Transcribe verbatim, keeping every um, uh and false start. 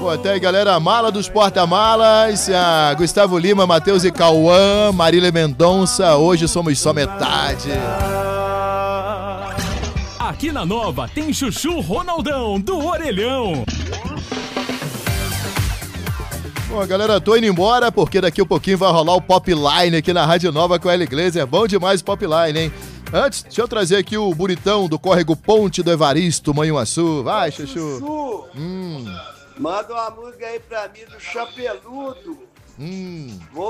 Pô, até aí, galera, mala dos porta-malas, a Gustavo Lima, Matheus e Cauã, Marília Mendonça, hoje somos só metade. Aqui na Nova tem Chuchu Ronaldão, do Orelhão. Bom, galera, tô indo embora porque daqui a pouquinho vai rolar o Pop Line aqui na Rádio Nova com a Ellie Glazer. É bom demais o Pop Line, hein? Antes, deixa eu trazer aqui o bonitão do córrego Ponte do Evaristo, Manhuaçu. Vai, Chuchu. Chuchu, Hum, manda uma música aí pra mim do Chapeludo. hum. Vou